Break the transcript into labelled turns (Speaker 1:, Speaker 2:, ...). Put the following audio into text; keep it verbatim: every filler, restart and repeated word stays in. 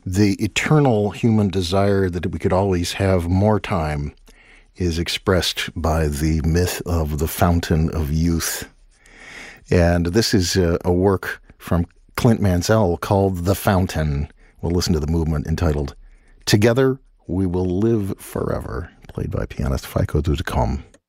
Speaker 1: The eternal human desire that we could always have more time is expressed by the myth of the fountain of youth. And this is a, a work from Clint Mansell called The Fountain. We'll listen to the movement entitled Together We Will Live Forever, played by pianist Feiko Dudecom.